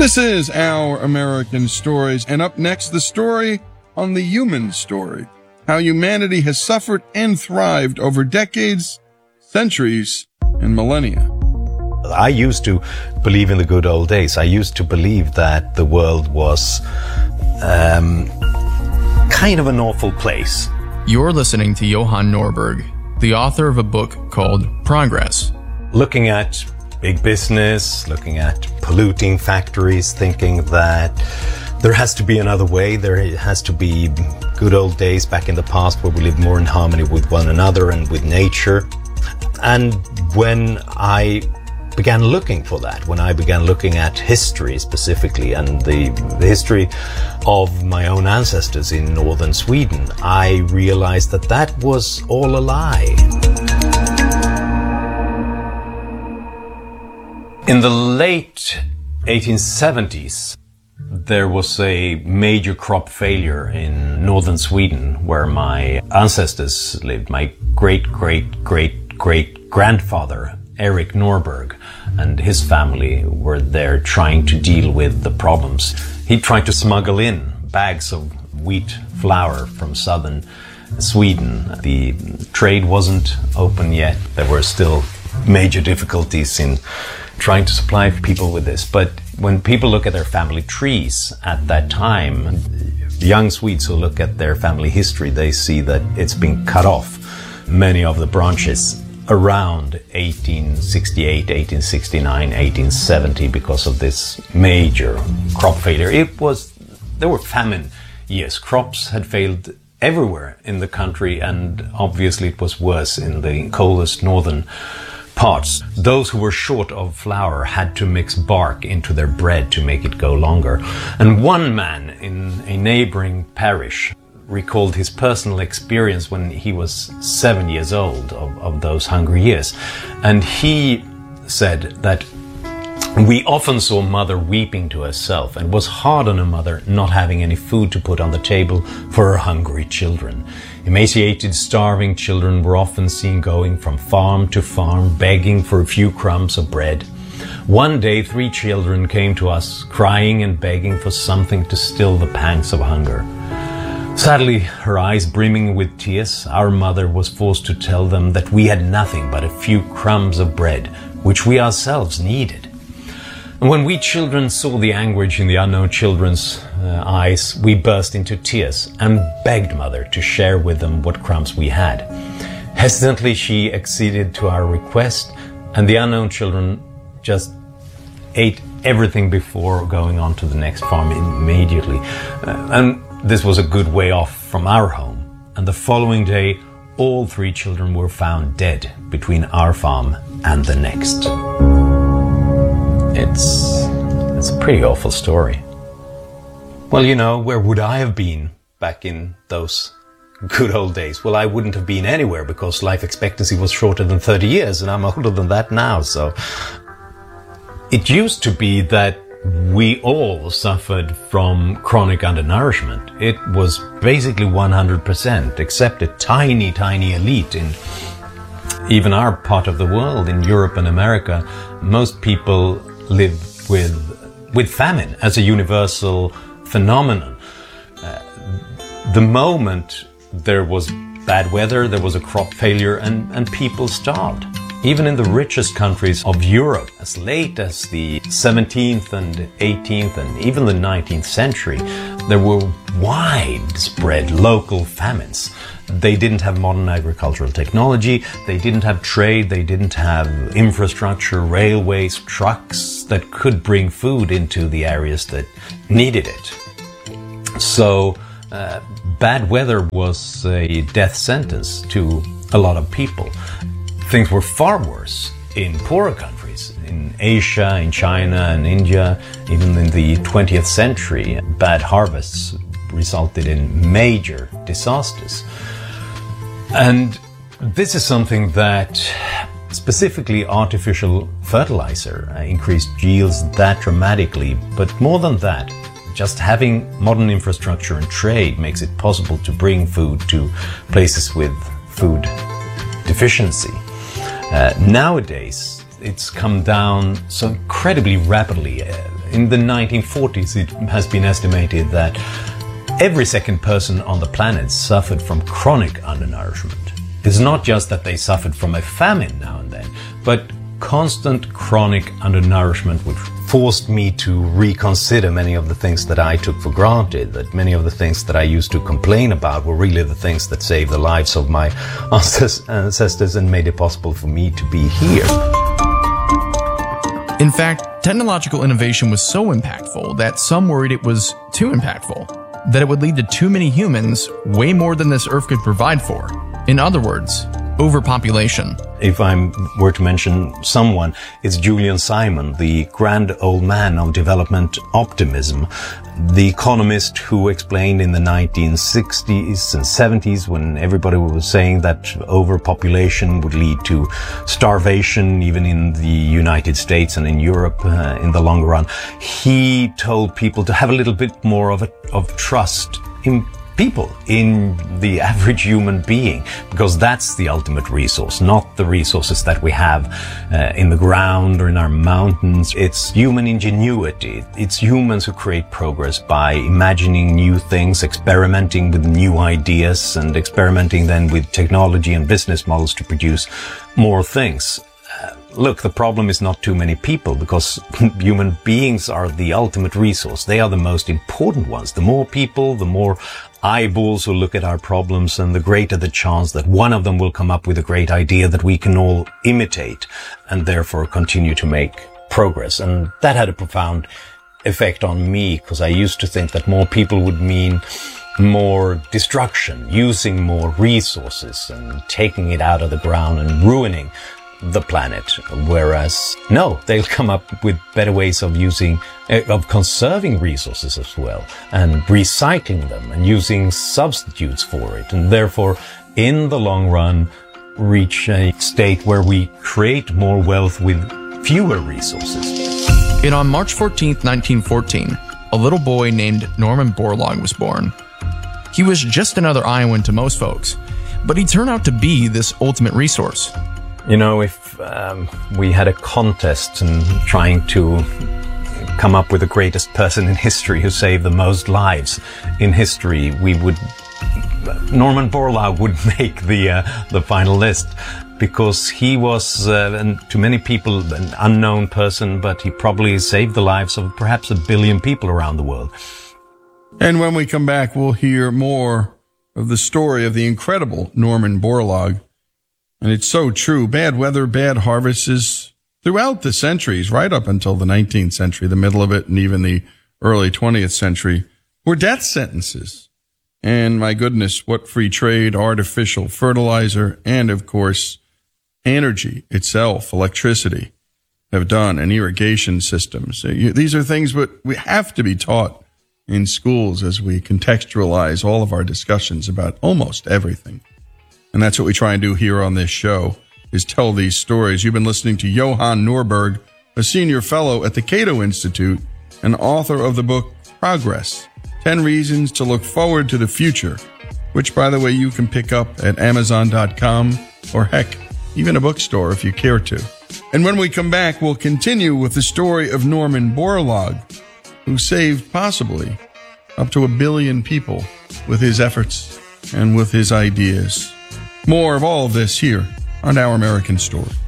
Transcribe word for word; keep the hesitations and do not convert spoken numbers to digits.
This is Our American Stories, and up next, the story on the human story, how humanity has suffered and thrived over decades, centuries, and millennia. I used to believe in the good old days. I used to believe that the world was um, kind of an awful place. You're listening to Johan Norberg, the author of a book called Progress. Looking at big business, looking at polluting factories, thinking that there has to be another way. There has to be good old days back in the past where we lived more in harmony with one another and with nature. And when I began looking for that, when I began looking at history specifically and the, the history of my own ancestors in northern Sweden, I realized that that was all a lie. In the late eighteen seventies, there was a major crop failure in northern Sweden where my ancestors lived. My great-great-great-great-grandfather, Erik Norberg, and his family were there trying to deal with the problems. He tried to smuggle in bags of wheat flour from southern Sweden. The trade wasn't open yet. There were still major difficulties in trying to supply people with this. But when people look at their family trees at that time, young Swedes who look at their family history, they see that it's been cut off, many of the branches, around eighteen sixty-eight, eighteen sixty-nine, eighteen seventy, because of this major crop failure. It was, there were famine years. Crops had failed everywhere in the country, and obviously it was worse in the coldest northern parts. Those who were short of flour had to mix bark into their bread to make it go longer. And one man in a neighboring parish recalled his personal experience when he was seven years old of, of those hungry years. And he said that we often saw mother weeping to herself, and it was hard on a mother not having any food to put on the table for her hungry children. Emaciated, starving children were often seen going from farm to farm, begging for a few crumbs of bread. One day, three children came to us, crying and begging for something to still the pangs of hunger. Sadly, her eyes brimming with tears, our mother was forced to tell them that we had nothing but a few crumbs of bread, which we ourselves needed. And when we children saw the anguish in the unknown children's uh, eyes, we burst into tears and begged mother to share with them what crumbs we had. Hesitantly, she acceded to our request, and the unknown children just ate everything before going on to the next farm immediately. Uh, and this was a good way off from our home. And the following day, all three children were found dead between our farm and the next. It's, it's a pretty awful story. Well, you know, where would I have been back in those good old days? Well, I wouldn't have been anywhere because life expectancy was shorter than thirty years, and I'm older than that now. So it used to be that we all suffered from chronic undernourishment. It was basically one hundred percent, except a tiny, tiny elite in even our part of the world, in Europe and America. Most people live with with famine as a universal phenomenon. Uh, the moment there was bad weather, there was a crop failure, and, and people starved. Even in the richest countries of Europe, as late as the seventeenth and eighteenth and even the nineteenth century, there were widespread local famines. They didn't have modern agricultural technology, they didn't have trade, they didn't have infrastructure, railways, trucks that could bring food into the areas that needed it. So uh, bad weather was a death sentence to a lot of people. Things were far worse in poorer countries, in Asia, in China and India. Even in the twentieth century, bad harvests resulted in major disasters. And this is something that specifically artificial fertilizer uh, increased yields that dramatically. But more than that, just having modern infrastructure and trade makes it possible to bring food to places with food deficiency. Uh, nowadays, it's come down so incredibly rapidly. Uh, In the nineteen forties, it has been estimated that every second person on the planet suffered from chronic undernourishment. It's not just that they suffered from a famine now and then, but constant chronic undernourishment, which forced me to reconsider many of the things that I took for granted, that many of the things that I used to complain about were really the things that saved the lives of my ancestors and made it possible for me to be here. In fact, technological innovation was so impactful that some worried it was too impactful, that it would lead to too many humans, way more than this Earth could provide for. In other words, overpopulation. If I were to mention someone, it's Julian Simon, the grand old man of development optimism, the economist who explained in the nineteen sixties and seventies, when everybody was saying that overpopulation would lead to starvation, even in the United States and in Europe uh, in the long run. He told people to have a little bit more of a, of trust in people, in the average human being, because that's the ultimate resource, not the resources that we have uh, in the ground or in our mountains. It's human ingenuity. It's humans who create progress by imagining new things, experimenting with new ideas, and experimenting then with technology and business models to produce more things. Uh, look, the problem is not too many people, because human beings are the ultimate resource. They are the most important ones. The more people, the more eyeballs who look at our problems, and the greater the chance that one of them will come up with a great idea that we can all imitate and therefore continue to make progress. And that had a profound effect on me, because I used to think that more people would mean more destruction, using more resources and taking it out of the ground and ruining the planet, whereas no, they'll come up with better ways of using, uh, of conserving resources as well, and recycling them and using substitutes for it, and therefore in the long run reach a state where we create more wealth with fewer resources. And on March fourteenth, nineteen fourteen, a little boy named Norman Borlaug was born. He was just another Iowan to most folks, but he turned out to be this ultimate resource. You know, if um, we had a contest and trying to come up with the greatest person in history who saved the most lives in history, we would, Norman Borlaug would make the uh, the final list, because he was, uh, and to many people, an unknown person, but he probably saved the lives of perhaps a billion people around the world. And when we come back, we'll hear more of the story of the incredible Norman Borlaug. And it's so true. Bad weather, bad harvests throughout the centuries, right up until the nineteenth century, the middle of it, and even the early twentieth century, were death sentences. And my goodness, what free trade, artificial fertilizer, and of course, energy itself, electricity, have done, and irrigation systems. These are things that we have to be taught in schools as we contextualize all of our discussions about almost everything. And that's what we try and do here on this show, is tell these stories. You've been listening to Johan Norberg, a senior fellow at the Cato Institute and author of the book Progress, ten Reasons to Look Forward to the Future, which, by the way, you can pick up at amazon dot com or, heck, even a bookstore if you care to. And when we come back, we'll continue with the story of Norman Borlaug, who saved possibly up to a billion people with his efforts and with his ideas. More of all of this here on Our American Story.